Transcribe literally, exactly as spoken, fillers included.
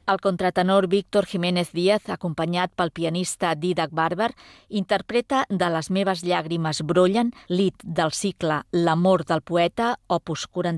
El contratenor Víctor Jiménez Díaz, acompanyat pel pianista Dídac Barber, interpreta De les meves llàgrimes brollen, lit del cicle L'amor del poeta, opus quaranta.